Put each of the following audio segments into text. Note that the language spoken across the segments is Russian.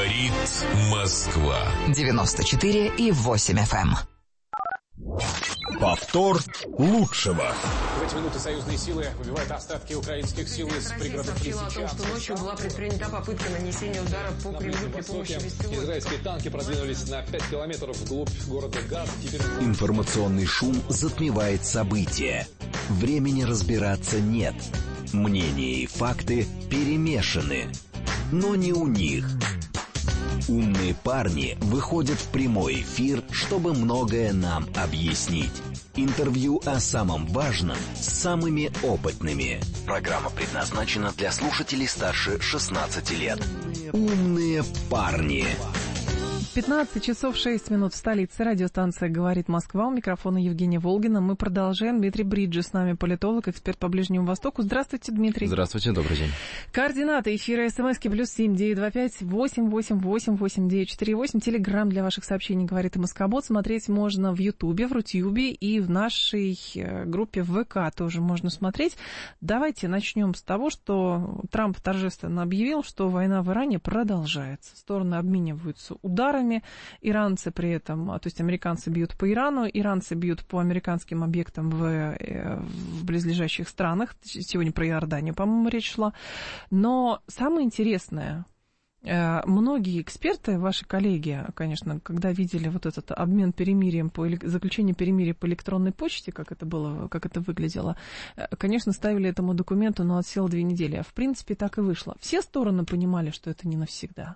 Говорит Москва. 94,8 FM. Повтор лучшего. В эти минуты союзные силы выбивают остатки украинских сил из пригородов Лисичанска. О том, что ночью была предпринята попытка нанесения удара по Кремлю при помощи беспилотников. Израильские танки продвинулись на 5 километров вглубь города Газ. Информационный шум затмевает события. Времени разбираться нет. Мнения и факты перемешаны. Но не у них. Умные парни выходят в прямой эфир, чтобы многое нам объяснить. Интервью о самом важном с самыми опытными. Программа предназначена для слушателей старше 16 лет. Умные парни. 15 часов 6 минут в столице. Радиостанция «Говорит Москва». У микрофона Евгения Волгина. Мы продолжаем. Дмитрий Бриджи с нами, политолог, эксперт по Ближнему Востоку. Здравствуйте, Дмитрий. Здравствуйте, добрый день. Координаты эфира: СМСки +7 925 888 8948. Телеграм для ваших сообщений «Говорит и Москобот». Смотреть можно в Ютубе, в Рутюбе и в нашей группе в ВК тоже можно смотреть. Давайте начнем с того, что Трамп торжественно объявил, что война в Иране продолжается. Стороны обмениваются ударами. Иранцы при этом, то есть американцы бьют по Ирану, иранцы бьют по американским объектам в близлежащих странах. Сегодня про Иорданию, по-моему, речь шла. Но самое интересное, многие эксперты, ваши коллеги, конечно, когда видели вот этот обмен перемирием, заключение перемирия по электронной почте, как это было, как это выглядело, конечно, ставили этому документу, но отсел 2 недели. А в принципе так и вышло. Все стороны понимали, что это не навсегда.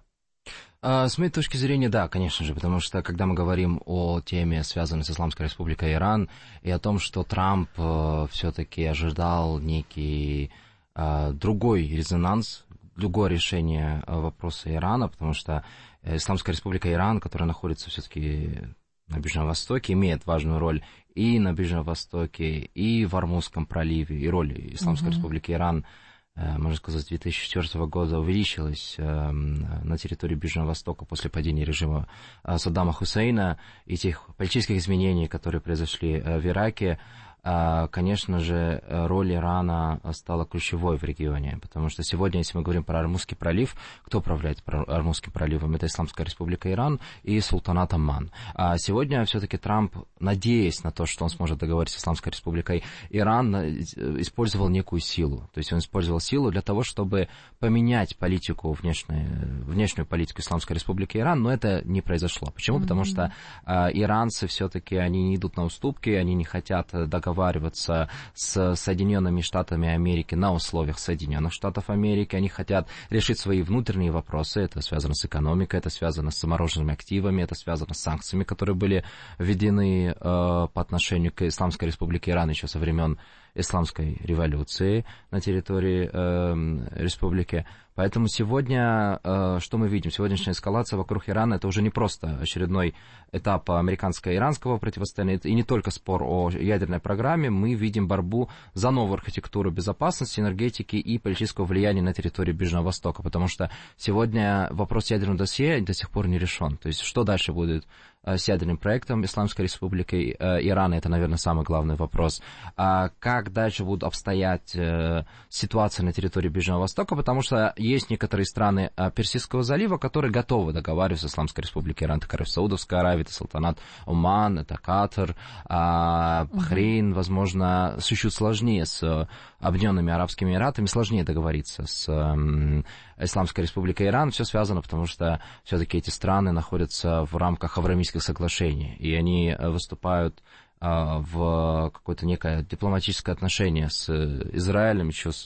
С моей точки зрения, да, конечно же, потому что, когда мы говорим о теме, связанной с Исламской Республикой Иран, и о том, что Трамп все-таки ожидал некий другой резонанс, другое решение вопроса Ирана, потому что Исламская Республика Иран, которая находится все-таки на Ближнем Востоке, имеет важную роль и на Ближнем Востоке, и в Ормузском проливе, и роль Исламской Республики Иран, можно сказать, с 2004 года увеличилась на территории Ближнего Востока после падения режима Саддама Хусейна и тех политических изменений, которые произошли в Ираке. Конечно же, роль Ирана стала ключевой в регионе, потому что сегодня, если мы говорим про Ормузский пролив, кто управляет Ормузским проливом? Это Исламская Республика Иран и Султанат Омман. А сегодня все-таки Трамп, надеясь на то, что он сможет договориться с Исламской Республикой Иран, использовал некую силу. То есть он использовал силу для того, чтобы поменять политику, внешнюю политику Исламской Республики Иран, но это не произошло. Почему? Потому что иранцы все-таки, они не идут на уступки, они не хотят договариваться с Соединенными Штатами Америки на условиях Соединенных Штатов Америки. Они хотят решить свои внутренние вопросы. Это связано с экономикой, это связано с замороженными активами, это связано с санкциями, которые были введены по отношению к Исламской Республике Иран еще со времен Исламской революции на территории республики. Поэтому сегодня, что мы видим? Сегодняшняя эскалация вокруг Ирана — это уже не просто очередной этап американско-иранского противостояния, и не только спор о ядерной программе. Мы видим борьбу за новую архитектуру безопасности, энергетики и политического влияния на территории Ближнего Востока, потому что сегодня вопрос ядерного досье до сих пор не решен. То есть что дальше будет с ядерным проектом Исламской Республики Ирана, это, наверное, самый главный вопрос. Как дальше будут обстоять ситуация на территории Ближнего Востока, потому что есть некоторые страны Персидского залива, которые готовы договариваться с Исламской Республикой Иран. Это Саудовская Аравия, это Султанат Омман, это Катар, Бахрейн, возможно, чуть сложнее с Объединенными Арабскими Эмиратами, сложнее договориться с Исламской Республикой Иран. Все связано, потому что все-таки эти страны находятся в рамках Авраамийских соглашений, и они выступают в какое-то некое дипломатическое отношение с Израилем еще с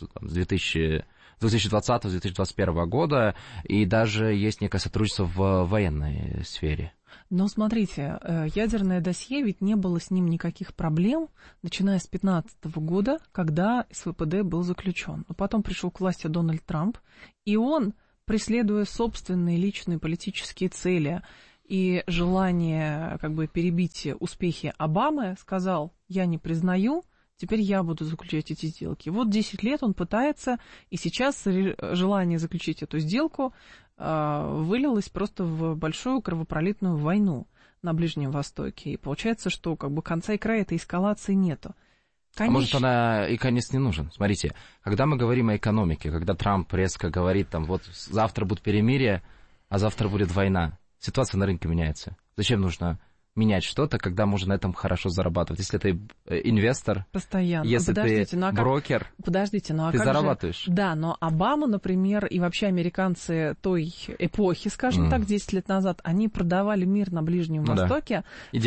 2020-2021 года, и даже есть некое сотрудничество в военной сфере. Но смотрите, ядерное досье, ведь не было с ним никаких проблем, начиная с 2015 года, когда СВПД был заключен. Но потом пришел к власти Дональд Трамп, и он, преследуя собственные личные политические цели и желание как бы перебить успехи Обамы, сказал: я не признаю, теперь я буду заключать эти сделки. Вот 10 лет он пытается, и сейчас желание заключить эту сделку вылилось просто в большую кровопролитную войну на Ближнем Востоке. И получается, что как бы конца и края этой эскалации нету. Конечно. А может, она и конец не нужен? Смотрите, когда мы говорим о экономике, когда Трамп резко говорит, там, вот завтра будет перемирие, а завтра будет война. Ситуация на рынке меняется. Зачем нужно менять что-то, когда можно на этом хорошо зарабатывать? Если ты инвестор, постоянно. Если ты брокер, ты зарабатываешь. Да, но Обама, например, и вообще американцы той эпохи, скажем так, 10 лет назад, они продавали мир на Ближнем Востоке и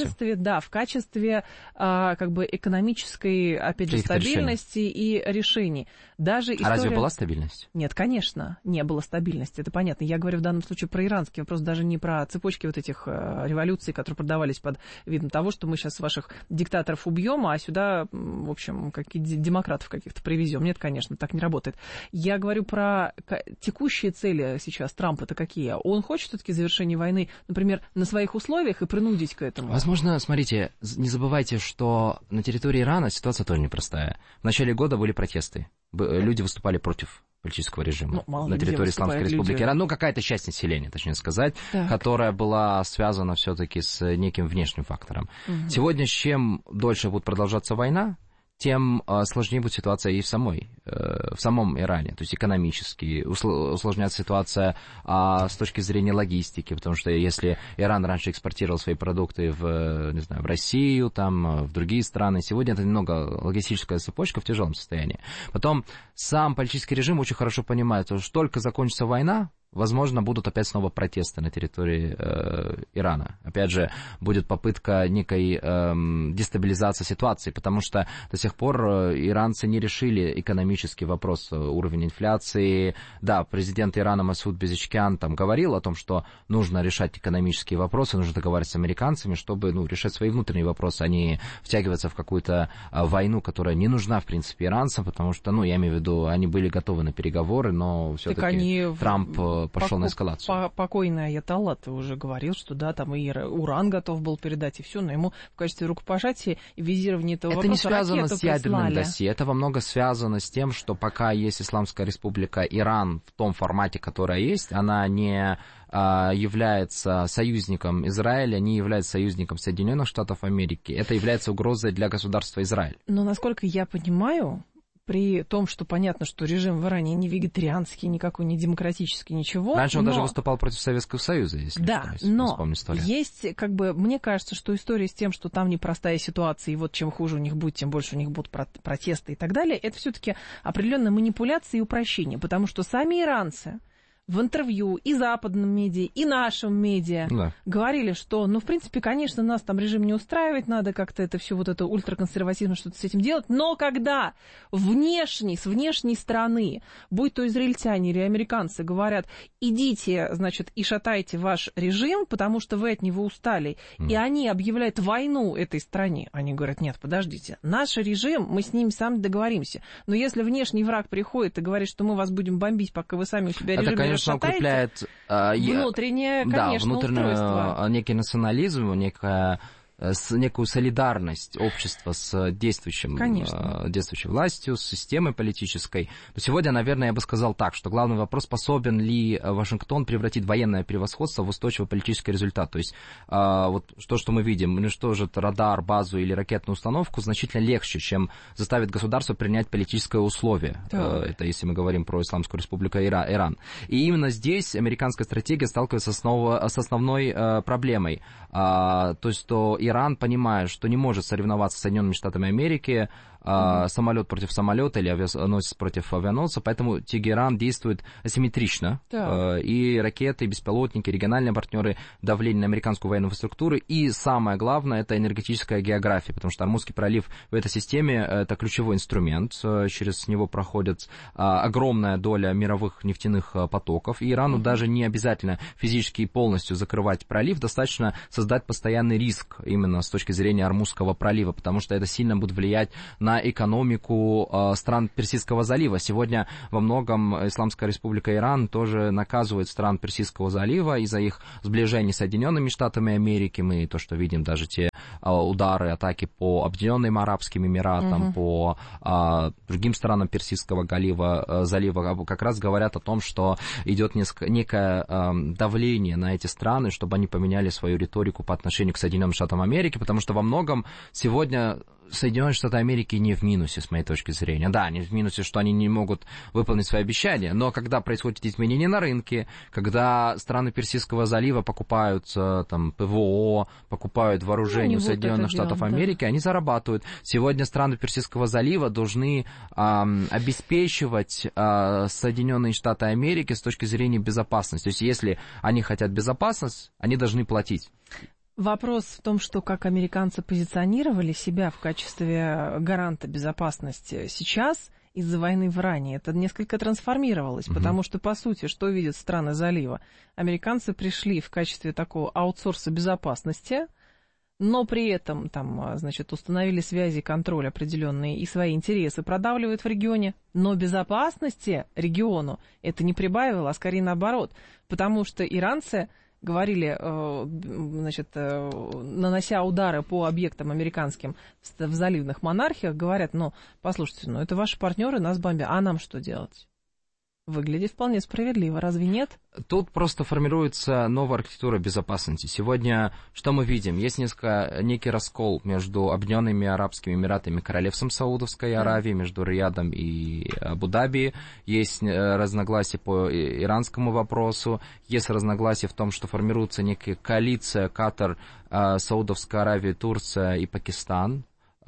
в качестве как бы экономической, опять же, стабильности и решений. Даже история... А разве была стабильность? Нет, конечно, не было стабильности, это понятно. Я говорю в данном случае про иранский вопрос, даже не про цепочки вот этих революций, которые продавались под видом того, что мы сейчас ваших диктаторов убьем, а сюда, в общем, демократов каких-то привезем. Нет, конечно, так не работает. Я говорю про текущие цели сейчас Трампа-то какие. Он хочет все-таки завершения войны, например, на своих условиях и принудить к этому? Возможно, смотрите, не забывайте, что на территории Ирана ситуация тоже непростая. В начале года были протесты. Люди выступали против политического режима на территории Исламской Республики Иран. Ну, какая-то часть населения, точнее сказать, которая была связана все-таки с неким внешним фактором. Сегодня, чем дольше будет продолжаться война, тем сложнее будет ситуация и в самом Иране. То есть экономически усложняется ситуация с точки зрения логистики, потому что если Иран раньше экспортировал свои продукты в Россию, в другие страны, сегодня это немного логистическая цепочка в тяжелом состоянии. Потом сам политический режим очень хорошо понимает, что только закончится война, возможно, будут опять снова протесты на территории Ирана. Опять же, будет попытка некой дестабилизации ситуации, потому что до сих пор иранцы не решили экономический вопрос, уровень инфляции. Да, президент Ирана Масуд Пезешкиан говорил о том, что нужно решать экономические вопросы, нужно договариваться с американцами, чтобы решать свои внутренние вопросы, а не втягиваться в какую-то войну, которая не нужна, в принципе, иранцам, потому что, я имею в виду, они были готовы на переговоры, но все-таки Трамп пошел на эскалацию. Покойный Аятолла-то уже говорил, что там и уран готов был передать, и все, но ему в качестве рукопожатия и визирования этого вопроса ракету прислали. Это не связано с ядерным досье, это во многом связано с тем, что пока есть Исламская Республика Иран в том формате, которая есть, она не является союзником Израиля, не является союзником Соединенных Штатов Америки. Это является угрозой для государства Израиль. Но, насколько я понимаю, при том, что понятно, что режим в Иране не вегетарианский, никакой не демократический, ничего. Раньше он даже выступал против Советского Союза, если вспомнить историю. Есть, мне кажется, что история с тем, что там непростая ситуация, и чем хуже у них будет, тем больше у них будут протесты и так далее, это все-таки определенная манипуляция и упрощение, потому что сами иранцы в интервью и западном медиа, и нашем медиа говорили, что, в принципе, конечно, нас там режим не устраивает, надо как-то это все это ультраконсервативно что-то с этим делать, но когда с внешней стороны, будь то израильтяне или американцы, говорят, идите, и шатайте ваш режим, потому что вы от него устали, и они объявляют войну этой стране, они говорят, нет, подождите, наш режим, мы с ним сами договоримся, но если внешний враг приходит и говорит, что мы вас будем бомбить, пока вы сами у себя режим укрепляет внутреннее, конечно, устройство. Некий национализм, некую солидарность общества с действующей властью, с системой политической. Но сегодня, наверное, я бы сказал так, что главный вопрос, способен ли Вашингтон превратить военное превосходство в устойчивый политический результат. То есть то, что мы видим, уничтожит радар, базу или ракетную установку, значительно легче, чем заставит государство принять политическое условие. Это если мы говорим про Исламскую Республику Иран. И именно здесь американская стратегия сталкивается с основной проблемой. То есть, что Иран понимает, что не может соревноваться с Соединенными Штатами Америки, самолет против самолета или авианосец против авианосца, поэтому Тегеран действует асимметрично. И ракеты, и беспилотники, региональные партнеры, давление на американскую военную инфраструктуру. И самое главное, это энергетическая география, потому что Ормузский пролив в этой системе — это ключевой инструмент. Через него проходит огромная доля мировых нефтяных потоков. И Ирану даже не обязательно физически полностью закрывать пролив, достаточно создать постоянный риск именно с точки зрения Ормузского пролива, потому что это сильно будет влиять на экономику стран Персидского залива. Сегодня во многом Исламская Республика Иран тоже наказывает стран Персидского залива из-за их сближения с Соединенными Штатами Америки. Мы то, что видим, даже те удары, атаки по Объединенным Арабским Эмиратам, по другим странам Персидского залива, как раз говорят о том, что идет некое давление на эти страны, чтобы они поменяли свою риторику по отношению к Соединенным Штатам Америки, потому что во многом сегодня Соединенные Штаты Америки не в минусе, с моей точки зрения. Да, они в минусе, что они не могут выполнить свои обещания, но когда происходят изменения на рынке, когда страны Персидского залива покупают там ПВО, покупают вооружение у Соединенных Штатов Америки, они зарабатывают. Сегодня страны Персидского залива должны обеспечивать Соединенные Штаты Америки с точки зрения безопасности. То есть если они хотят безопасность, они должны платить. Вопрос в том, что как американцы позиционировали себя в качестве гаранта безопасности сейчас из-за войны в Иране, это несколько трансформировалось, потому что, по сути, что видят страны залива? Американцы пришли в качестве такого аутсорса безопасности, но при этом там, значит, установили связи, контроль определенные и свои интересы продавливают в регионе, но безопасности региону это не прибавило, а скорее наоборот, потому что иранцы говорили, значит, нанося удары по объектам американским в заливных монархиях, говорят, ну, послушайте, ну, это ваши партнеры, нас бомбят, а нам что делать? Выглядит вполне справедливо, разве нет? Тут просто формируется новая архитектура безопасности. Сегодня что мы видим? Есть некий раскол между Объединенными Арабскими Эмиратами и Королевством Саудовской Аравии, между Риядом и Абу-Даби. Есть разногласия по иранскому вопросу. Есть разногласия в том, что формируется некая коалиция Катар, Саудовская Аравия, Турция и Пакистан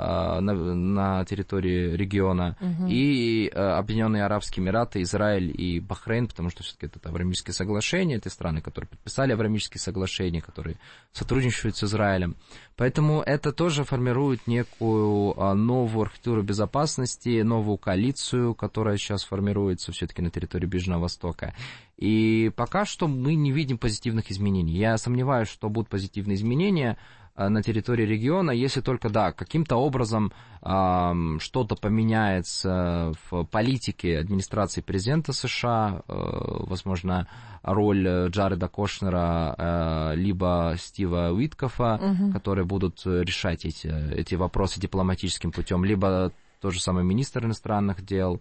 на территории региона, и Объединенные Арабские Эмираты, Израиль и Бахрейн, потому что все-таки это Авраамические соглашения, это страны, которые подписали Авраамические соглашения, которые сотрудничают с Израилем. Поэтому это тоже формирует некую новую архитектуру безопасности, новую коалицию, которая сейчас формируется все-таки на территории Ближнего Востока. И пока что мы не видим позитивных изменений. Я сомневаюсь, что будут позитивные изменения на территории региона, если только, да, каким-то образом что-то поменяется в политике администрации президента США, возможно, роль Джареда Кошнера либо Стива Уиткофа, которые будут решать эти вопросы дипломатическим путем, либо тот же самый министр иностранных дел,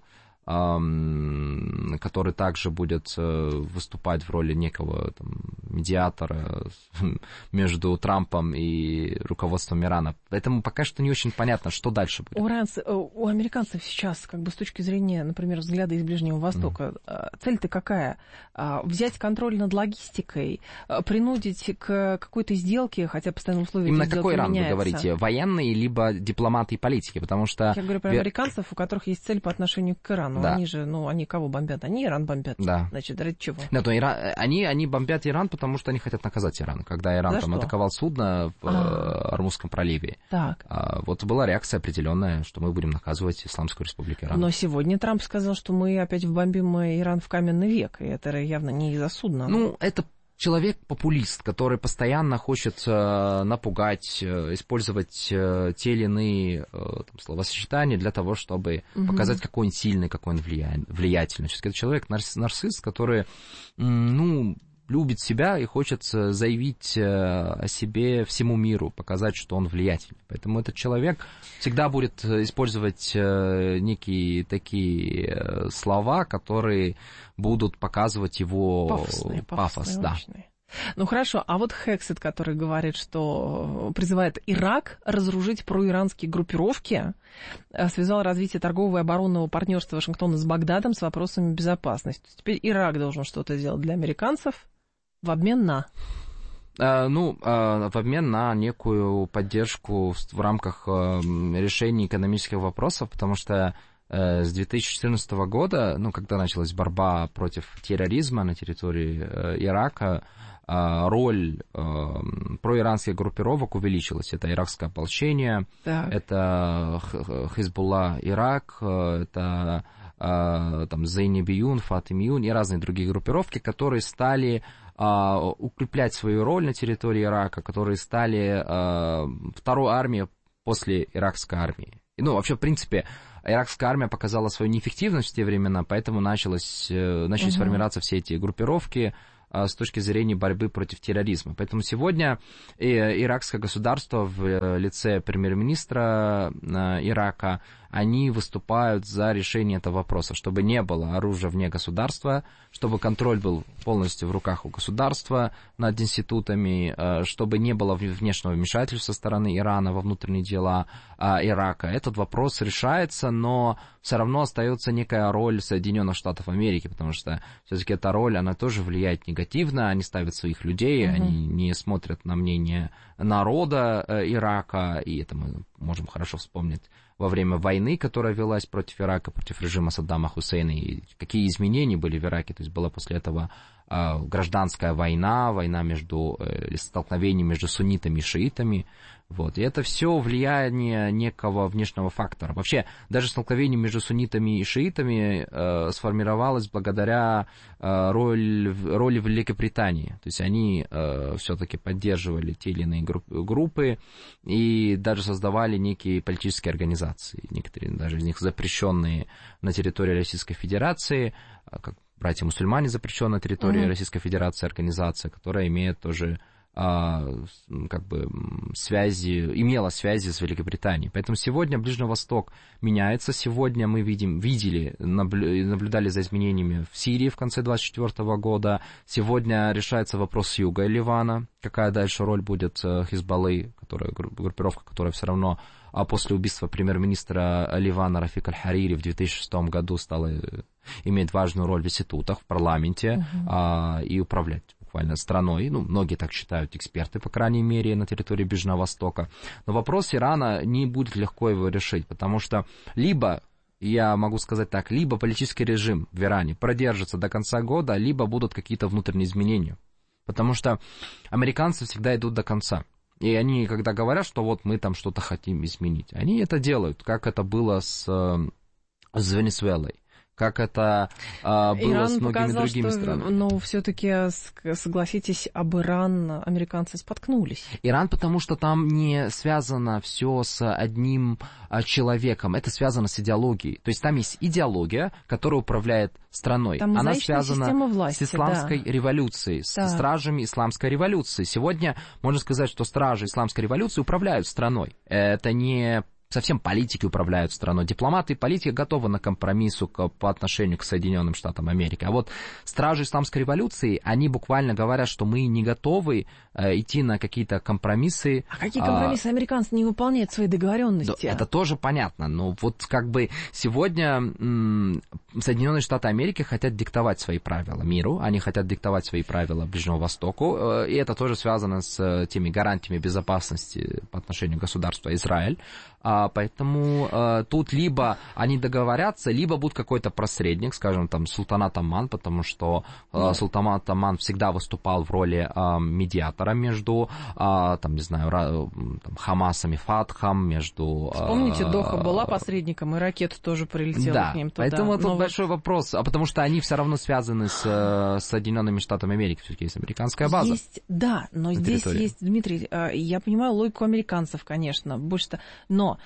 который также будет выступать в роли некого там, медиатора между Трампом и руководством Ирана. Поэтому пока что не очень понятно, что дальше будет. У американцев сейчас, как бы с точки зрения, например, взгляда из Ближнего Востока, цель-то какая? Взять контроль над логистикой, принудить к какой-то сделке, хотя постоянно условия именно какой Иран вы говорите? Военные, либо дипломаты и политики? Потому что... Я говорю про американцев, у которых есть цель по отношению к Ирану. Да. Они же, они кого бомбят? Они Иран бомбят. Да. Значит, ради чего? Да, то они бомбят Иран, потому что они хотят наказать Иран. Когда Иран там атаковал судно в Ормузском проливе. Так. Вот была реакция определенная, что мы будем наказывать Исламскую Республику Иран. Но сегодня Трамп сказал, что мы опять вбомбим Иран в каменный век. И это явно не из-за судна. Это человек-популист, который постоянно хочет напугать, использовать те или иные словосочетания для того, чтобы показать, какой он сильный, какой он влиятельный. Это человек-нарцисс, который, любит себя и хочет заявить о себе всему миру, показать, что он влиятельный. Поэтому этот человек всегда будет использовать некие такие слова, которые будут показывать его пафос. Да. Ну хорошо, а вот Хексет, который говорит, что призывает Ирак разоружить проиранские группировки, связал развитие торгового и оборонного партнерства Вашингтона с Багдадом с вопросами безопасности. Теперь Ирак должен что-то делать для американцев в обмен на... в обмен на некую поддержку в рамках решения экономических вопросов, потому что с 2014 года, когда началась борьба против терроризма на территории Ирака, роль проиранских группировок увеличилась. Это иракское ополчение, это Хизбулла Ирак, это Зейнибиюн, Фатимиюн и разные другие группировки, которые стали укреплять свою роль на территории Ирака, которые стали второй армией после иракской армии. Вообще, в принципе, иракская армия показала свою неэффективность в те времена, поэтому начались формироваться все эти группировки с точки зрения борьбы против терроризма. Поэтому сегодня иракское государство в лице премьер-министра Ирака они выступают за решение этого вопроса, чтобы не было оружия вне государства, чтобы контроль был полностью в руках у государства над институтами, чтобы не было внешнего вмешательства со стороны Ирана во внутренние дела Ирака. Этот вопрос решается, но все равно остается некая роль Соединенных Штатов Америки, потому что все-таки эта роль, она тоже влияет негативно, они ставят своих людей, они не смотрят на мнение народа Ирака, и это мы можем хорошо вспомнить во время войны, которая велась против Ирака, против режима Саддама Хусейна, и какие изменения были в Ираке, то есть была после этого гражданская война, между столкновением между суннитами и шиитами, вот, и это все влияние некого внешнего фактора. Вообще, даже столкновение между суннитами и шиитами сформировалось благодаря роли Великобритании. То есть они все-таки поддерживали те или иные группы и даже создавали некие политические организации, некоторые даже из них запрещенные на территории Российской Федерации, как братья-мусульмане, запрещенная на территории Российской Федерации организация, которая имеет тоже имела связи с Великобританией. Поэтому сегодня Ближний Восток меняется. Сегодня мы наблюдали за изменениями в Сирии в конце 2024 года. Сегодня решается вопрос с юга Ливана. Какая дальше роль будет Хизбаллы, группировка, которая все равно после убийства премьер-министра Ливана Рафика Аль-Харири в 2006 году стала иметь важную роль в институтах, в парламенте и управлять буквально страной. Многие так считают, эксперты, по крайней мере, на территории Ближнего Востока. Но вопрос Ирана не будет легко его решить, потому что либо, я могу сказать так, либо политический режим в Иране продержится до конца года, либо будут какие-то внутренние изменения. Потому что американцы всегда идут до конца. И они, когда говорят, что вот мы там что-то хотим изменить, они это делают, как это было с Венесуэлой, как это было Иран с многими показал, другими странами. Но все-таки, согласитесь, об Иран американцы споткнулись. Иран, потому что там не связано все с одним человеком, это связано с идеологией. То есть там есть идеология, которая управляет страной. Там она связана власти, с исламской революцией, с стражами исламской революции. Сегодня можно сказать, что стражи исламской революции управляют страной. Это не совсем политики управляют страной. Дипломаты и политики готовы на компромиссу по отношению к Соединенным Штатам Америки. А вот стражи исламской революции, они буквально говорят, что мы не готовы идти на какие-то компромиссы. А какие компромиссы? Американцы не выполняют свои договоренности. Это тоже понятно. Но вот как бы сегодня Соединенные Штаты Америки хотят диктовать свои правила миру, они хотят диктовать свои правила Ближнему Востоку, и это тоже связано с теми гарантиями безопасности по отношению к государству Израиль. Поэтому тут либо они договорятся, либо будет какой-то посредник, скажем, там, Султанат Оман, потому что Султанат Оман всегда выступал в роли медиатора между, там, не знаю, Хамасом и Фатхом, между... Вспомните, Доха была посредником, и ракета тоже прилетела к ним туда. Поэтому тут большой вопрос, потому что они все равно связаны с Соединенными Штатами Америки, все-таки есть американская база. Но здесь есть, Дмитрий, я понимаю логику американцев, конечно, больше-то, но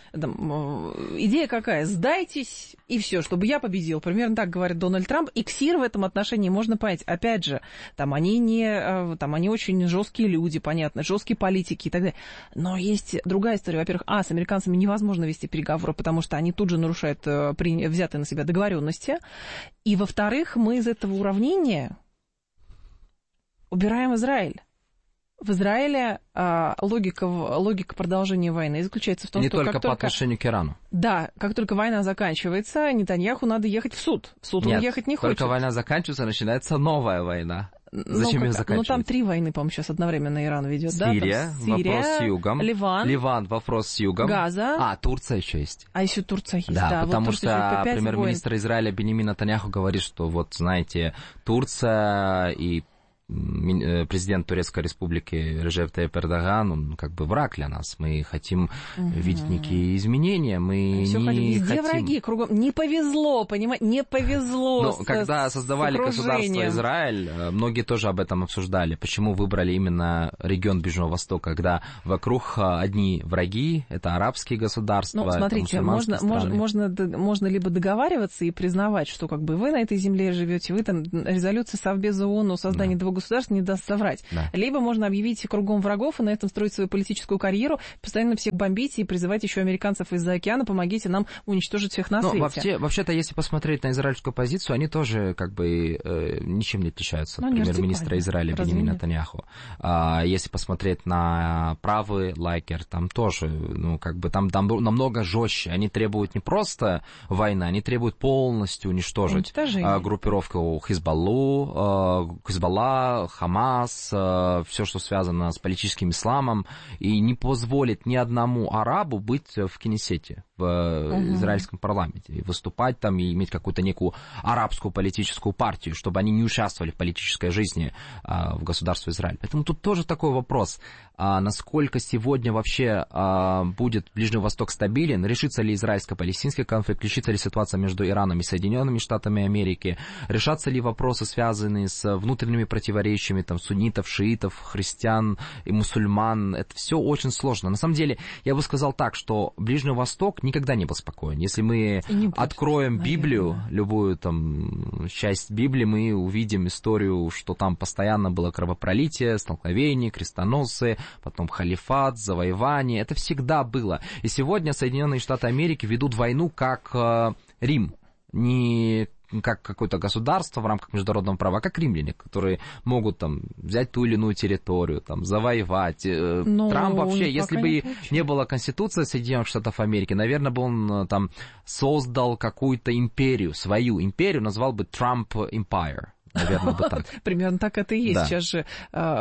идея какая? Сдайтесь, и все, чтобы я победил. Примерно так говорит Дональд Трамп. И КСИР в этом отношении можно понять. Опять же, они очень жесткие люди, понятно, жесткие политики и так далее. Но есть другая история. Во-первых, с американцами невозможно вести переговоры, потому что они тут же нарушают взятые на себя договоренности. И, во-вторых, мы из этого уравнения убираем Израиль. В Израиле логика продолжения войны заключается в том, что... Не только по отношению к Ирану. Да, как только война заканчивается, Нетаньяху надо ехать в суд. В суд он ехать не хочет. Только война заканчивается, начинается новая война. Зачем ее заканчивать? Там 3 войны, по-моему, сейчас одновременно Иран ведет. Сирия, вопрос с югом. Ливан, вопрос с югом. Газа. Турция еще есть. А еще Турция есть, да. Потому что премьер-министр Израиля Беньямин Нетаньяху говорит, что вот, знаете, Турция и президент Турецкой республики Реджеп Тайип Эрдоган, он как бы враг для нас. Мы хотим видеть некие изменения. Мы не хотим... враги кругом. Не повезло, понимаете? Не повезло. Когда создавали государство Израиль, многие тоже об этом обсуждали. Почему выбрали именно регион Ближнего Востока, когда вокруг одни враги, это арабские государства, смотрите, можно либо договариваться и признавать, что как бы вы на этой земле живете, вы там резолюция Совбеза ООН о создании двух государств не даст соврать. Да. Либо можно объявить кругом врагов и на этом строить свою политическую карьеру, постоянно всех бомбить и призывать еще американцев из-за океана, помогите нам уничтожить всех на свете. Вообще-то, если посмотреть на израильскую позицию, они тоже как бы ничем не отличаются от премьер-министра Израиля Биньямина Нетаньяху. Если посмотреть на правый лагерь, там тоже, ну, как бы там намного жестче. Они требуют не просто войны, они требуют полностью уничтожить группировку Хизбалла, Хамас, все, что связано с политическим исламом, и не позволит ни одному арабу быть в Кнессете, в израильском парламенте, и выступать там, и иметь какую-то некую арабскую политическую партию, чтобы они не участвовали в политической жизни в государстве Израиль. Поэтому тут тоже такой вопрос, насколько сегодня вообще будет Ближний Восток стабилен, решится ли израильско-палестинский конфликт, решится ли ситуация между Ираном и Соединенными Штатами Америки, решатся ли вопросы, связанные с внутренними противоречиями там, суннитов, шиитов, христиан и мусульман. Это все очень сложно. На самом деле, я бы сказал так, что Ближний Восток никогда не был спокоен. Если мы откроем Библию, любую там часть Библии, мы увидим историю, что там постоянно было кровопролитие, столкновения, крестоносцы, потом халифат, завоевание. Это всегда было. И сегодня Соединенные Штаты Америки ведут войну как Рим, не как какое-то государство в рамках международного права, а как римляне, которые могут там взять ту или иную территорию, там завоевать. Трамп вообще, если бы не было Конституции Соединенных Штатов Америки, наверное, бы он там создал какую-то империю, свою империю, назвал бы Trump Empire. Наверное, бы так. Примерно так это и есть. Да. Сейчас же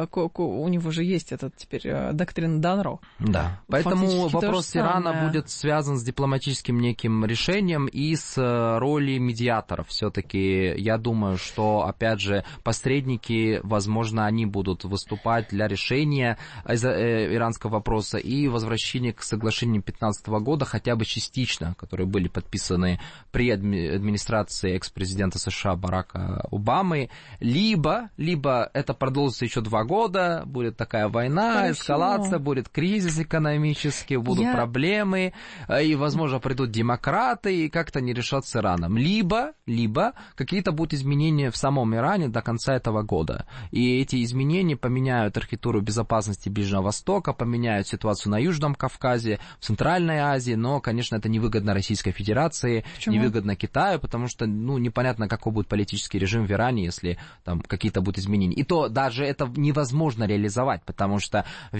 у него же есть этот теперь доктрина Данро. Да. Поэтому вопрос Ирана будет связан с дипломатическим неким решением и с ролью медиаторов. Все-таки я думаю, что, опять же, посредники, возможно, они будут выступать для решения иранского вопроса и возвращения к соглашению 2015 года, хотя бы частично, которые были подписаны при администрации экс-президента США Барака Обамы. Либо это продолжится еще 2 года, будет такая война, эскалация, будет кризис экономический, будут проблемы, и, возможно, придут демократы, и как-то не решат с Ираном. Либо какие-то будут изменения в самом Иране до конца этого года. И эти изменения поменяют архитектуру безопасности Ближнего Востока, поменяют ситуацию на Южном Кавказе, в Центральной Азии, но, конечно, это невыгодно Российской Федерации, невыгодно Китаю, потому что, непонятно, какой будет политический режим в Иране, если там какие-то будут изменения. И то даже это невозможно реализовать, потому что в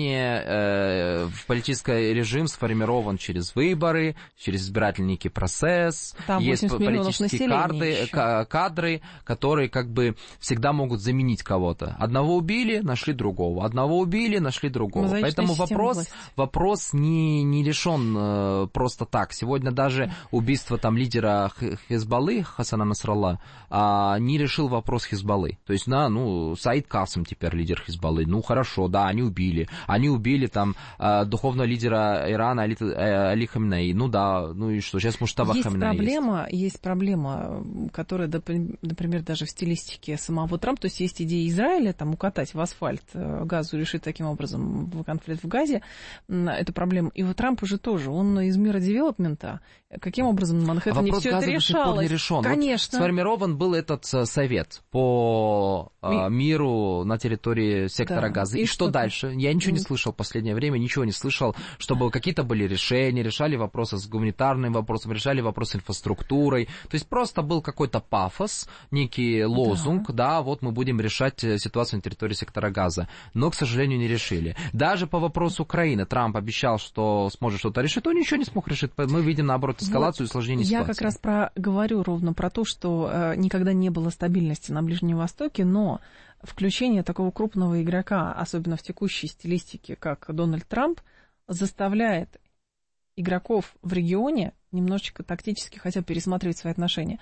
Иране политический режим сформирован через выборы, через избирательный процесс. Там есть политические кадры, которые как бы всегда могут заменить кого-то. Одного убили, нашли другого. Одного убили, нашли другого. Поэтому вопрос не решен просто так. Сегодня даже убийство там лидера Хизбаллы Хасана Насралла не решил вопрос Хизбаллы. То есть, Саид Касым теперь лидер Хизбаллы. Хорошо, да, они убили. Они убили там духовного лидера Ирана Али Хаминеи. И что, сейчас Муштаба Хаминеи есть проблема, которая, например, даже в стилистике самого Трампа, то есть идея Израиля там укатать в асфальт Газу, решить таким образом конфликт в Газе, это проблема. И вот Трамп уже тоже, он из мира девелопмента, каким образом на Манхэттене все это решалось? Не решен. Конечно. Вот сформирован был этот совет по миру на территории сектора Газа. И что дальше? Я ничего не слышал в последнее время, ничего не слышал, чтобы какие-то были решения, решали вопросы с гуманитарным вопросом, решали вопросы с инфраструктурой. То есть просто был какой-то пафос, некий лозунг, вот мы будем решать ситуацию на территории сектора Газа. Но, к сожалению, не решили. Даже по вопросу Украины Трамп обещал, что сможет что-то решить, он ничего не смог решить. Мы видим, наоборот, эскалацию и усложнение ситуации. Я как раз говорю ровно про то, что никогда не было стабильности на Ближнем Востоке, но включение такого крупного игрока, особенно в текущей стилистике, как Дональд Трамп, заставляет игроков в регионе немножечко тактически хотя бы пересматривать свои отношения.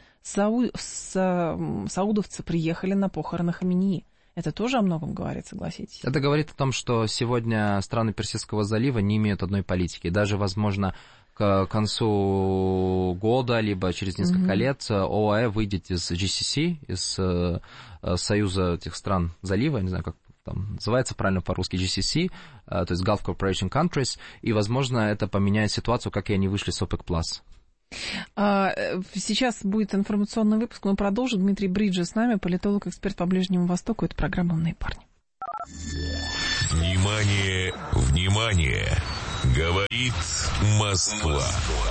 Саудовцы приехали на похороны Хаменеи. Это тоже о многом говорит, согласитесь? Это говорит о том, что сегодня страны Персидского залива не имеют одной политики. Даже, возможно, к концу года, либо через несколько лет ОАЭ выйдет из GCC, из Союза этих стран залива, я не знаю, как там называется правильно по-русски, GCC, то есть Gulf Cooperation Countries, и, возможно, это поменяет ситуацию, как и они вышли с OPEC+. Сейчас будет информационный выпуск, мы продолжим. Дмитрий Бриджи с нами, политолог, эксперт по Ближнему Востоку. Это программа «Умные парни». Внимание, внимание! Говорит Москва.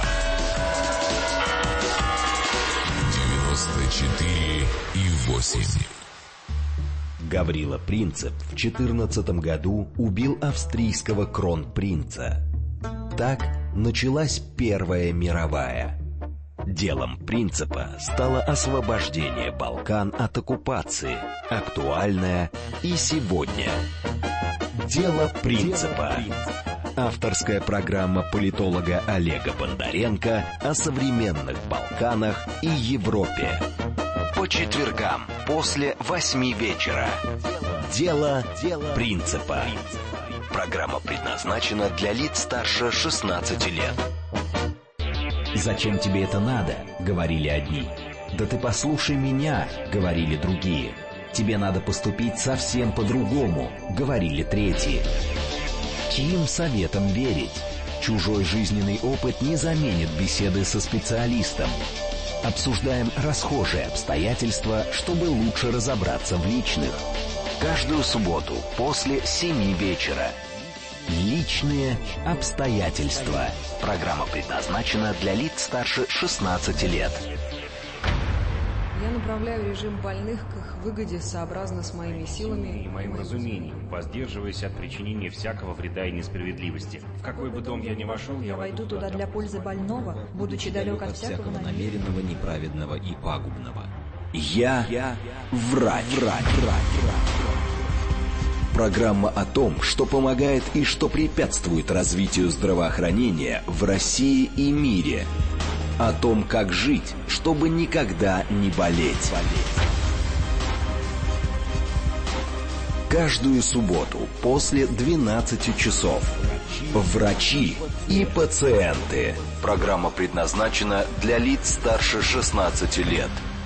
94,8. Гаврила Принцип в 14 году убил австрийского кронпринца. Так началась Первая мировая. Делом Принципа стало освобождение Балкан от оккупации, актуальное и сегодня. Дело Принципа. Авторская программа политолога Олега Бондаренко о современных Балканах и Европе. По четвергам после 8 вечера. Дело Принципа. Программа предназначена для лиц старше 16 лет. «Зачем тебе это надо?» — говорили одни. «Да ты послушай меня», — говорили другие. «Тебе надо поступить совсем по-другому», — говорили третьи. Чьим советам верить? Чужой жизненный опыт не заменит беседы со специалистом. Обсуждаем расхожие обстоятельства, чтобы лучше разобраться в личных. Каждую субботу после 7 вечера. Личные обстоятельства. Программа предназначена для лиц старше 16 лет. Я направляю режим больных к их выгоде сообразно с моими силами и моим разумением, воздерживаясь от причинения всякого вреда и несправедливости. В какой бы дом я ни вошел, я войду туда для пользы больного, будучи далек от всякого намеренного, неправедного и пагубного. Я врач. Программа о том, что помогает и что препятствует развитию здравоохранения в России и мире. О том, как жить, чтобы никогда не болеть. Каждую субботу после 12 часов. Врачи и пациенты. Программа предназначена для лиц старше 16 лет.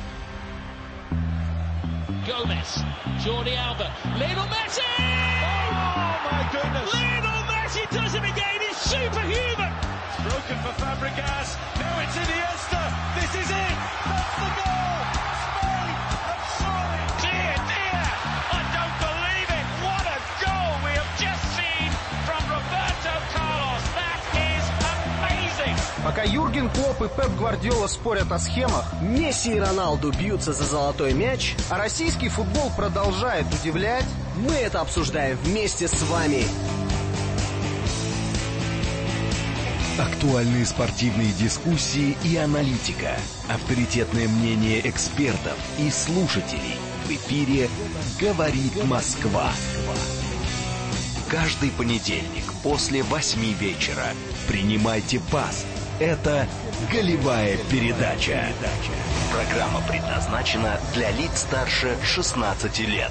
Gomez, Jordi Alba, Lionel Messi! Oh my goodness! Lionel Messi does it again, he's superhuman! It's broken for Fabregas, now it's Iniesta, this is it! That's the goal! Spain have surely! Dear, I don't believe it! What a goal we have just seen from Roberto Carlos! That is amazing! Пока Юрген Клопп и Пеп Гвардиола спорят о схемах, Месси и Роналду бьются за золотой мяч, а российский футбол продолжает удивлять, мы это обсуждаем вместе с вами. Актуальные спортивные дискуссии и аналитика. Авторитетное мнение экспертов и слушателей. В эфире «Говорит Москва». Каждый понедельник после 8 вечера. Принимайте пас. Это «Голевая передача». Программа предназначена для лиц старше 16 лет.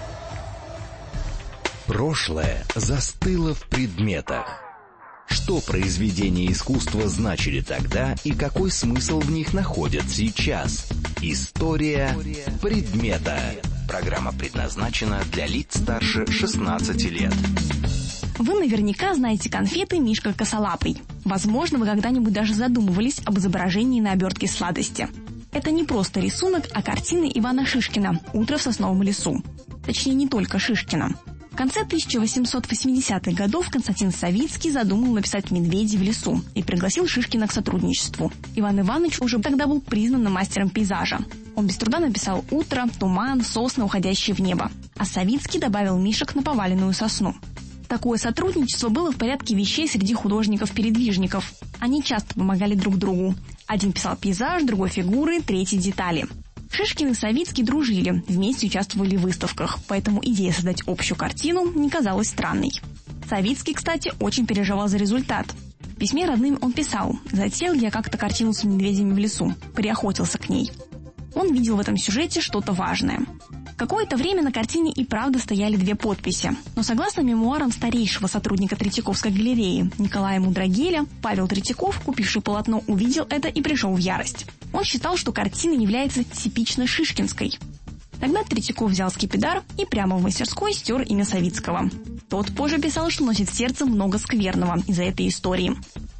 Прошлое застыло в предметах. Что произведения искусства значили тогда и какой смысл в них находят сейчас? История предмета. Программа предназначена для лиц старше 16 лет. Вы наверняка знаете конфеты «Мишка косолапый». Возможно, вы когда-нибудь даже задумывались об изображении на обертке сладости. Это не просто рисунок, а картины Ивана Шишкина «Утро в сосновом лесу». Точнее, не только Шишкина. В конце 1880-х годов Константин Савицкий задумал написать «Медведи в лесу» и пригласил Шишкина к сотрудничеству. Иван Иванович уже тогда был признанным мастером пейзажа. Он без труда написал «Утро», «Туман», «Сосны, уходящие в небо». А Савицкий добавил мишек на поваленную сосну. Такое сотрудничество было в порядке вещей среди художников-передвижников. Они часто помогали друг другу. Один писал пейзаж, другой фигуры, третий детали. Шишкин и Савицкий дружили, вместе участвовали в выставках, поэтому идея создать общую картину не казалась странной. Савицкий, кстати, очень переживал за результат. В письме родным он писал: «Затеял я как-то картину с медведями в лесу, приохотился к ней». Он видел в этом сюжете что-то важное. Какое-то время на картине и правда стояли две подписи. Но согласно мемуарам старейшего сотрудника Третьяковской галереи Николая Мудрагеля, Павел Третьяков, купивший полотно, увидел это и пришел в ярость. Он считал, что картина является типично шишкинской. Тогда Третьяков взял скипидар и прямо в мастерской стер имя Савицкого. Тот позже писал, что носит в сердце много скверного из-за этой истории.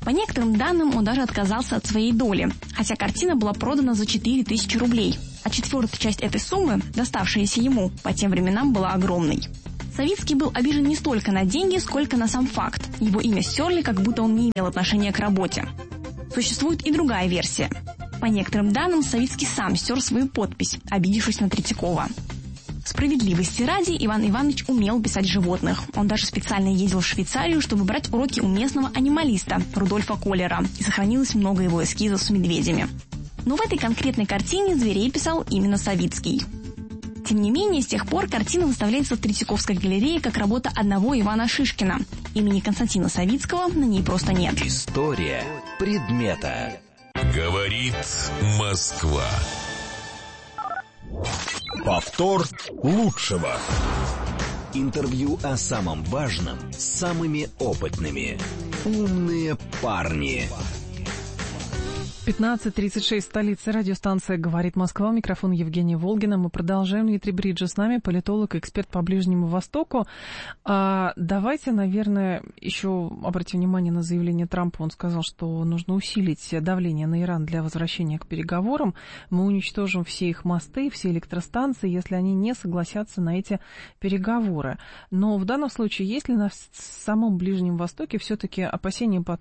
По некоторым данным, он даже отказался от своей доли, хотя картина была продана за 4000 рублей, а четвертая часть этой суммы, доставшаяся ему, по тем временам была огромной. Савицкий был обижен не столько на деньги, сколько на сам факт. Его имя стерли, как будто он не имел отношения к работе. Существует и другая версия. По некоторым данным, Савицкий сам стер свою подпись, обидевшись на Третьякова. Справедливости ради, Иван Иванович умел писать животных. Он даже специально ездил в Швейцарию, чтобы брать уроки у местного анималиста Рудольфа Коллера, и сохранилось много его эскизов с медведями. Но в этой конкретной картине зверей писал именно Савицкий. Тем не менее, с тех пор картина выставляется в Третьяковской галерее как работа одного Ивана Шишкина. Имени Константина Савицкого на ней просто нет. История предмета. Говорит Москва. Повтор лучшего. Интервью о самом важном с самыми опытными. Умные парни. 15:36, столица, радиостанция «Говорит Москва», микрофон Евгения Волгина. Мы продолжаем. Дмитрий Бриджес с нами, политолог и эксперт по Ближнему Востоку. Давайте, наверное, еще обратим внимание на заявление Трампа. Он сказал, что нужно усилить давление на Иран для возвращения к переговорам. Мы уничтожим все их мосты, все электростанции, если они не согласятся на эти переговоры. Но в данном случае, есть ли на самом Ближнем Востоке все-таки опасения в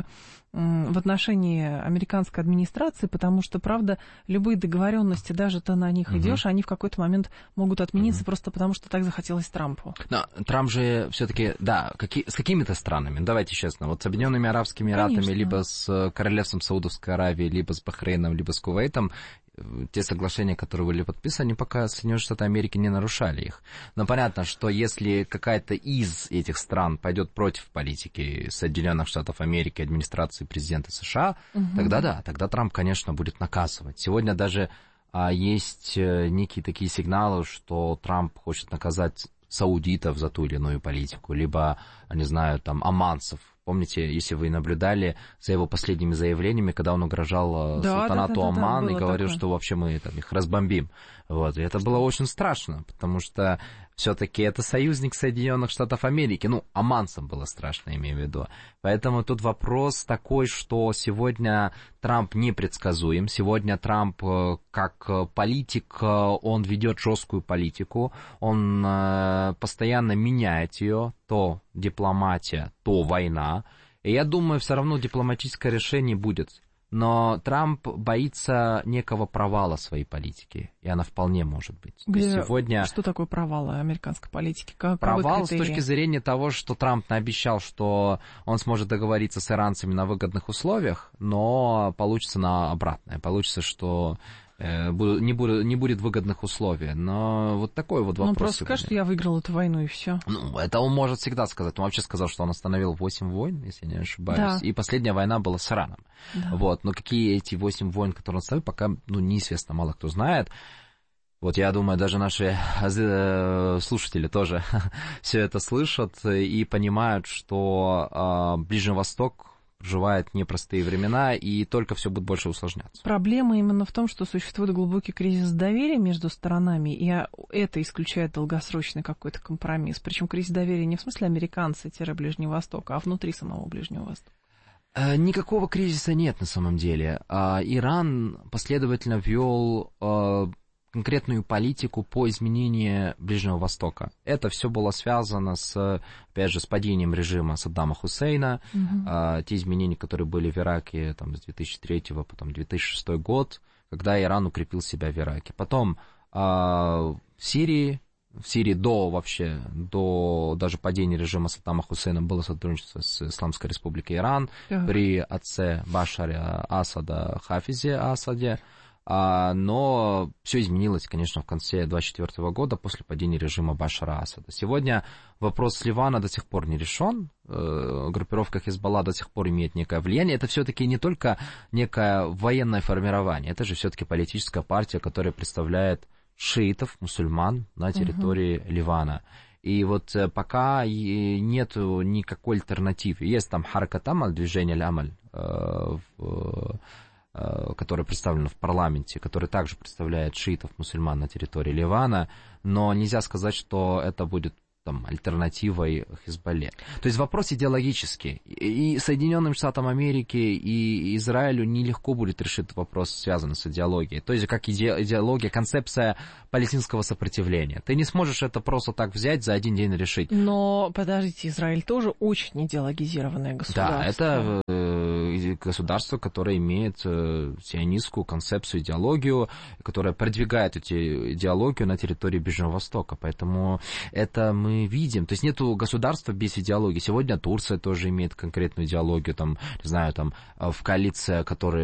отношении американской администрации, потому что, правда, любые договоренности, даже ты на них идешь, они в какой-то момент могут отмениться просто потому, что так захотелось Трампу. Но Трамп же все-таки, да, с какими-то странами, давайте честно, вот с Объединенными Арабскими Эмиратами, конечно, либо с Королевством Саудовской Аравии, либо с Бахрейном, либо с Кувейтом, те соглашения, которые были подписаны, пока Соединенные Штаты Америки не нарушали их. Но понятно, что если какая-то из этих стран пойдет против политики Соединенных Штатов Америки, администрации президента США, тогда да, тогда Трамп, конечно, будет наказывать. Сегодня даже есть некие такие сигналы, что Трамп хочет наказать саудитов за ту или иную политику, либо, не знаю, там, оманцев. Помните, если вы наблюдали за его последними заявлениями, когда он угрожал султанату Оман и говорил, что вообще мы там их разбомбим. Вот. И это было очень страшно, потому что все-таки это союзник Соединенных Штатов Америки. Ну, оманцам было страшно, имею в виду. Поэтому тут вопрос такой, что сегодня Трамп непредсказуем. Сегодня Трамп, как политик, он ведет жесткую политику. Он постоянно меняет ее. То дипломатия, то война. И я думаю, все равно дипломатическое решение будет. Но Трамп боится некого провала своей политики, и она вполне может быть. Сегодня... Что такое провал американской политики? Провал с точки зрения того, что Трамп наобещал, что он сможет договориться с иранцами на выгодных условиях, но получится на обратное. Получится, что не будет выгодных условий. Но вот такой вот вопрос. Он просто скажет, что я выиграл эту войну, и все. Ну, это он может всегда сказать. Он вообще сказал, что он остановил 8 войн, если я не ошибаюсь. Да. И последняя война была с Ираном. Да. Вот. Но какие эти 8 войн, которые он остановил, пока неизвестно, мало кто знает. Вот я думаю, даже наши слушатели тоже все это слышат и понимают, что Ближний Восток проживает непростые времена, и только все будет больше усложняться. Проблема именно в том, что существует глубокий кризис доверия между сторонами, и это исключает долгосрочный какой-то компромисс. Причем кризис доверия не в смысле американцы-Ближнего Востока, а внутри самого Ближнего Востока. Никакого кризиса нет на самом деле. Иран последовательно ввел конкретную политику по изменению Ближнего Востока. Это все было связано опять же, с падением режима Саддама Хусейна. Те изменения, которые были в Ираке там, с 2003 по 2006 год, когда Иран укрепил себя в Ираке. Потом в Сирии до даже падения режима Саддама Хусейна было сотрудничество с Исламской Республикой Иран при отце Башаре Асада, Хафизе Асаде. Но все изменилось, конечно, в конце 2024 года, после падения режима Башара Асада. Сегодня вопрос с Ливана до сих пор не решен. Группировка Хизбалла до сих пор имеет некое влияние. Это все-таки не только некое военное формирование, это же все-таки политическая партия, которая представляет шиитов, мусульман на территории Ливана. И вот пока нет никакой альтернативы. Есть там Харакат Амаль, движение Аль-Амаль, которое представлено в парламенте, который также представляет шиитов, мусульман на территории Ливана, но нельзя сказать, что это будет там, альтернативой Хизбалле. То есть вопрос идеологический. И Соединенным Штатам Америки, и Израилю нелегко будет решить вопрос, связанный с идеологией. То есть как идеология, концепция палестинского сопротивления. Ты не сможешь это просто так взять, за один день решить. Но, подождите, Израиль тоже очень идеологизированное государство. Да, это государство, которое имеет сионистскую концепцию, идеологию, которая продвигает эту идеологию на территории Ближнего Востока. Поэтому это мы видим. То есть нету государства без идеологии. Сегодня Турция тоже имеет конкретную идеологию. Там, не знаю, там в коалиция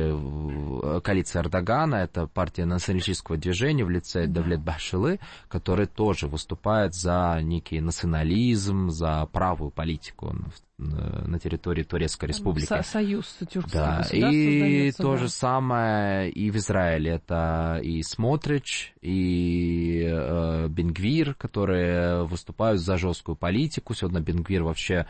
Эрдогана, это партия националистического движения в лице Давлет Бахшилы, который тоже выступает за некий национализм, за правую политику на территории Турецкой республики. Союз тюркских государств. И то же самое и в Израиле. Это и Смотрич, и Бен-Гвир, которые выступают за жесткую политику. Сегодня Бен-Гвир вообще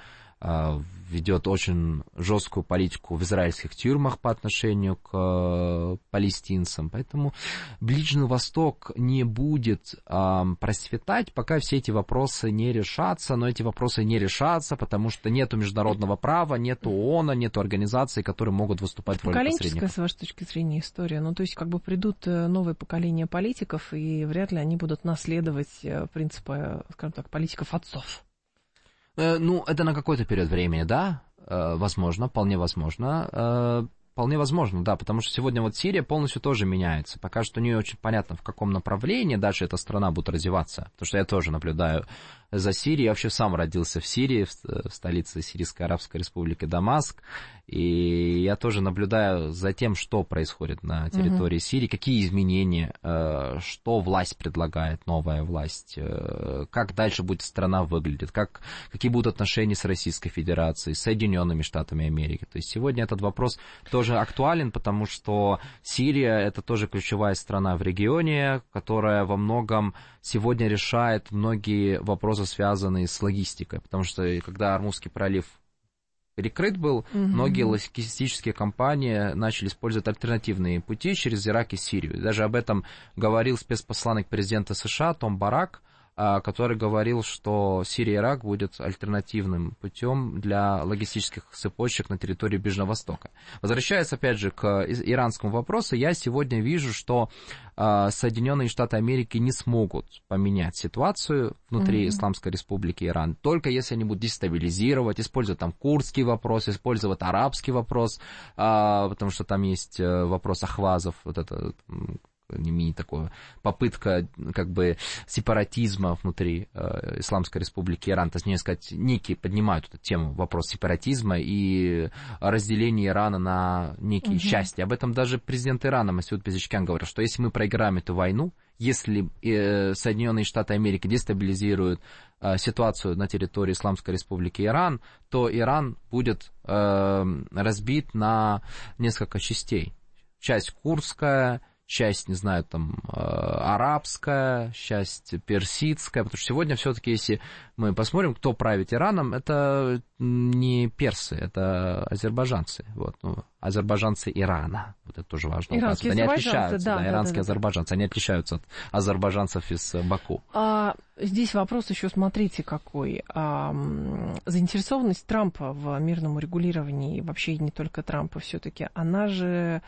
ведет очень жесткую политику в израильских тюрьмах по отношению к палестинцам. Поэтому Ближний Восток не будет процветать, пока все эти вопросы не решатся. Но эти вопросы не решатся, потому что нету международного права, нету ООН, нету организаций, которые могут выступать в роли посредников. Поколенческая, с вашей точки зрения, история. Ну, то есть, как бы придут новые поколения политиков, и вряд ли они будут наследовать принципы, скажем так, политиков отцов. Ну, это на какой-то период времени, да, возможно, вполне возможно. Вполне возможно, да, потому что сегодня вот Сирия полностью тоже меняется. Пока что не очень понятно, в каком направлении дальше эта страна будет развиваться. Потому что я тоже наблюдаю за Сирией. Я вообще сам родился в Сирии, в столице Сирийской Арабской Республики Дамаск. И я тоже наблюдаю за тем, что происходит на территории Сирии, какие изменения, что власть предлагает, новая власть, как дальше будет страна выглядеть, какие будут отношения с Российской Федерацией, с Соединенными Штатами Америки. То есть сегодня этот вопрос тоже актуален, потому что Сирия — это тоже ключевая страна в регионе, которая во многом сегодня решает многие вопросы, связанные с логистикой. Потому что когда Ормузский пролив перекрыт был, многие логистические компании начали использовать альтернативные пути через Ирак и Сирию. Даже об этом говорил спецпосланник президента США Том Барак, который говорил, что Сирия и Ирак будет альтернативным путем для логистических цепочек на территории Ближнего Востока. Возвращаясь, опять же, к иранскому вопросу, я сегодня вижу, что Соединенные Штаты Америки не смогут поменять ситуацию внутри Исламской Республики Иран, только если они будут дестабилизировать, использовать там курдский вопрос, использовать арабский вопрос, потому что там есть вопрос ахвазов, вот это такая попытка как бы сепаратизма внутри Исламской Республики Иран, точнее сказать, некие поднимают эту тему, вопрос сепаратизма и разделения Ирана на некие части. Об этом даже президент Ирана Масуд Пезешкян говорил, что если мы проиграем эту войну, если Соединенные Штаты Америки дестабилизируют ситуацию на территории Исламской Республики Иран, то Иран будет разбит на несколько частей. Часть курдская, часть, не знаю, там, арабская, часть персидская, потому что сегодня все-таки, если мы посмотрим, кто правит Ираном, это не персы, это азербайджанцы, вот, ну, азербайджанцы Ирана, вот это тоже важно. Иранские они отличаются, да, иранские азербайджанцы, они отличаются от азербайджанцев из Баку. Здесь вопрос еще, смотрите, какой. Заинтересованность Трампа в мирном урегулировании, вообще и не только Трампа все-таки, она же,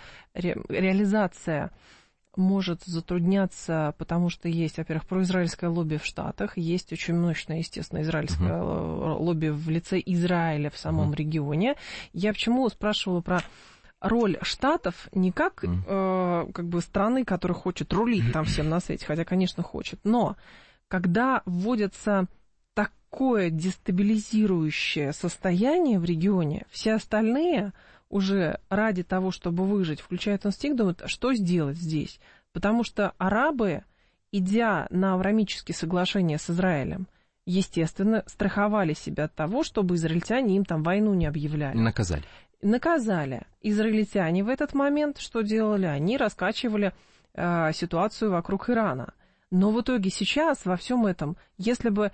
реализация может затрудняться, потому что есть, во-первых, произраильское лобби в Штатах, есть очень мощное, естественно, израильское лобби в лице Израиля в самом регионе. Я почему спрашивала про роль Штатов не как, как бы страны, которая хочет рулить там всем на свете, хотя, конечно, хочет, но когда вводится такое дестабилизирующее состояние в регионе, все остальные уже ради того, чтобы выжить, включая инстинкт, думают, что сделать здесь. Потому что арабы, идя на авраамические соглашения с Израилем, естественно, страховали себя от того, чтобы израильтяне им там войну не объявляли. Наказали. Израильтяне в этот момент что делали? Они раскачивали ситуацию вокруг Ирана. Но в итоге сейчас во всем этом, если бы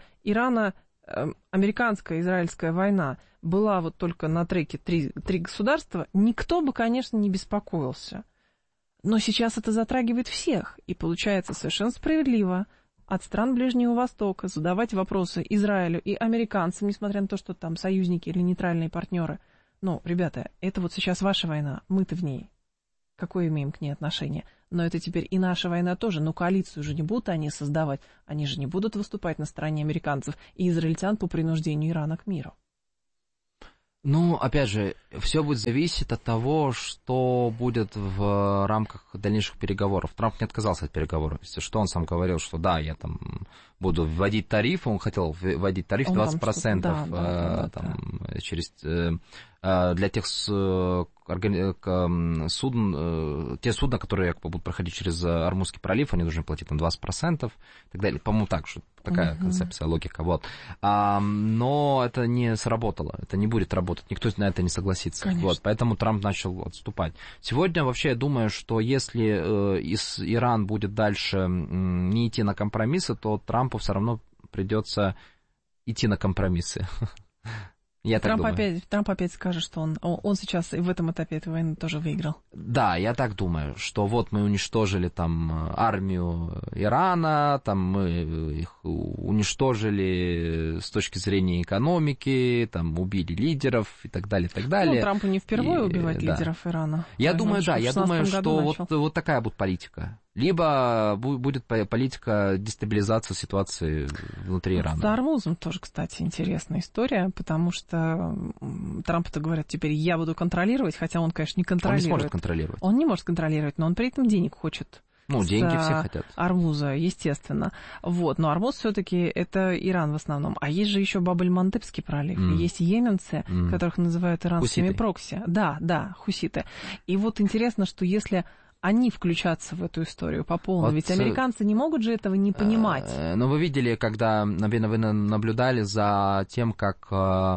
американская израильская война была вот только на треке три государства, никто бы, конечно, не беспокоился. Но сейчас это затрагивает всех. И получается совершенно справедливо. от стран Ближнего Востока задавать вопросы Израилю и американцам, несмотря на то, что там союзники или нейтральные партнеры. Ну, ребята, это вот сейчас ваша война, мы-то в ней. Какое имеем к ней отношение? Но это теперь и наша война тоже. Но коалицию же не будут они создавать. Они же не будут выступать на стороне американцев и израильтян по принуждению Ирана к миру. Ну, опять же, все будет зависеть от того, что будет в рамках дальнейших переговоров. Трамп не отказался от переговоров. Если что, он сам говорил, что да, я там буду вводить тариф, он хотел вводить тариф 20% через для тех судн, те судна, которые якобы будут проходить через Ормузский пролив, они должны платить там 20% и так далее. По-моему, так, что такая концепция, логика. Вот. Но это не сработало, это не будет работать, никто на это не согласится. Вот, поэтому Трамп начал отступать. Сегодня вообще я думаю, что если Иран будет дальше не идти на компромиссы, то Трампу все равно придется идти на компромиссы. Трамп опять скажет, что он сейчас и в этом этапе этой войны тоже выиграл. Да, я так думаю, что вот мы уничтожили там армию Ирана, там мы их уничтожили с точки зрения экономики, там убили лидеров и так далее, и так далее. Ну, Трампу не впервые убивать лидеров Ирана. Я думаю, что вот такая будет политика. Либо будет политика дестабилизации ситуации внутри Ирана. С Ормузом тоже, кстати, интересная история, потому что Трампу-то говорят, теперь я буду контролировать, хотя он, конечно, не контролирует. Он не сможет контролировать. Он не может контролировать, но он при этом денег хочет. Ну, деньги все хотят. Ормуза, естественно. Вот, но Ормуз все-таки это Иран в основном. А есть же еще Баб-эль-Мандебский пролив. Есть йеменцы, которых называют иранскими прокси. Да, хуситы. И вот интересно, что если они включатся в эту историю по полной. Вот, ведь американцы не могут же этого не понимать. Но вы видели, когда вы наблюдали за тем, как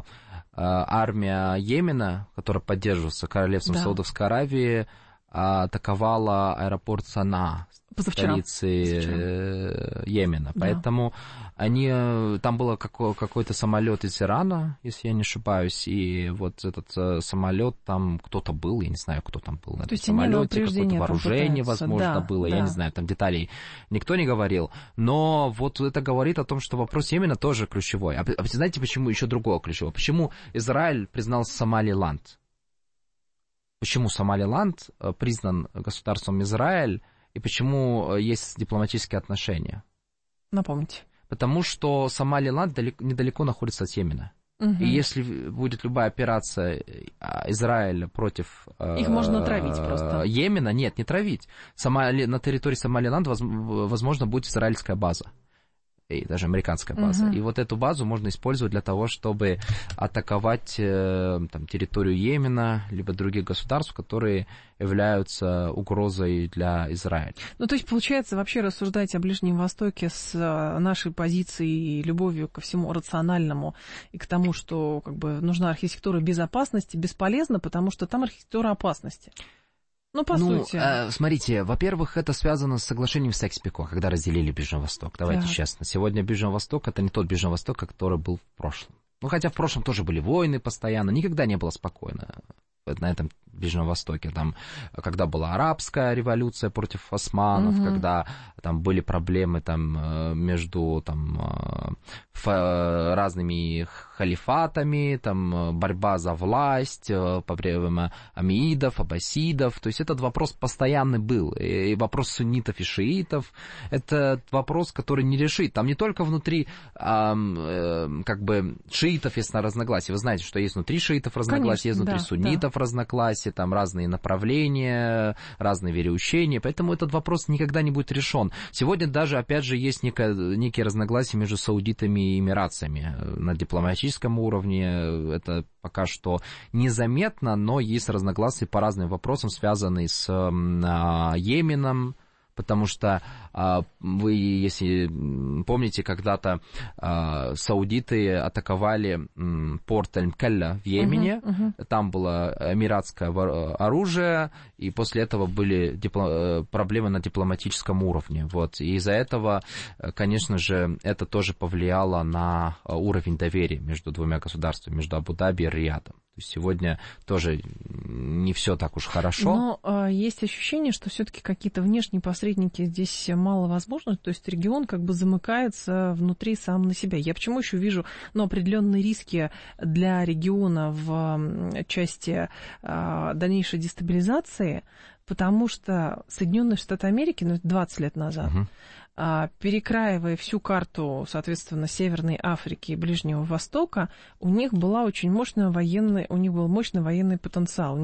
армия Йемена, которая поддерживается королевством Саудовской Аравии, атаковала аэропорт Санаа, столицы Йемена. Да. Поэтому там был какой-то самолет из Ирана, если я не ошибаюсь, и вот этот самолет, там кто-то был, я не знаю, кто там был на этом самолете, какое-то вооружение, возможно, было, я не знаю, там деталей никто не говорил. Но вот это говорит о том, что вопрос Йемена тоже ключевой. А знаете, почему еще другое ключевое? Почему Израиль признал Сомалиланд? Почему Сомалиланд признан государством Израиль, и почему есть дипломатические отношения? Напомните. Потому что Сомалиланд недалеко находится от Йемена. И если будет любая операция Израиля против их можно травить просто. Йемена, нет, не травить. На территории Сомалиланда, возможно, будет израильская база. И даже американская база. И вот эту базу можно использовать для того, чтобы атаковать территорию Йемена, либо других государств, которые являются угрозой для Израиля. Ну, то есть, получается, вообще рассуждать о Ближнем Востоке с нашей позицией и любовью ко всему рациональному и к тому, что как бы нужна архитектура безопасности, бесполезно, потому что там архитектура опасности. Ну, по сути. Смотрите, во-первых, это связано с соглашением Секс-Пико, когда разделили Ближний Восток. Давайте честно. Сегодня Ближний Восток — это не тот Ближний Восток, который был в прошлом. Ну, хотя в прошлом тоже были войны постоянно, никогда не было спокойно на этом Ближнем Востоке. Там, когда была арабская революция против османов, когда там были проблемы там, между разными халифатами, там, борьба за власть по время амиидов, аббасидов. То есть этот вопрос постоянный был. И вопрос суннитов и шиитов — это вопрос, который не решит. Там не только внутри как бы шиитов есть разногласия. Вы знаете, что есть внутри шиитов разногласия, есть внутри суннитов разногласия, там разные направления, разные вероучения, поэтому этот вопрос никогда не будет решен. Сегодня даже, опять же, есть некие разногласия между саудитами и эмиратцами на дипломатическом уровне. Это пока что незаметно, но есть разногласия по разным вопросам, связанные с Йеменом, потому что вы, если помните, когда-то саудиты атаковали порт Аль-Мкалля в Йемене, там было эмиратское оружие, и после этого были проблемы на дипломатическом уровне. Вот. И из-за этого, конечно же, это тоже повлияло на уровень доверия между двумя государствами, между Абу-Даби и Риядом. То есть сегодня тоже не все так уж хорошо. Но есть ощущение, что все-таки какие-то внешние посредники здесь мало возможно. То есть регион как бы замыкается внутри сам на себя. Я почему еще вижу определенные риски для региона в части дальнейшей дестабилизации, потому что Соединенные Штаты Америки, 20 лет назад, перекраивая всю карту, соответственно, Северной Африки и Ближнего Востока, у них был мощный военный потенциал.